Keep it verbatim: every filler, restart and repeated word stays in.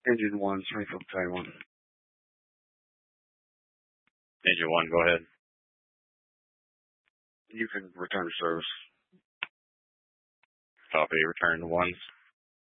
Engine one, Springfield Battalion one. Engine one, go ahead. You can return to service. Copy, return to ones.